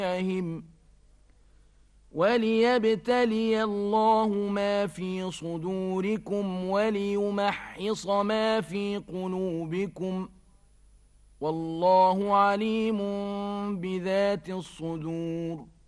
وليبتلي الله ما في صدوركم وليمحص ما في قلوبكم والله عليم بذات الصدور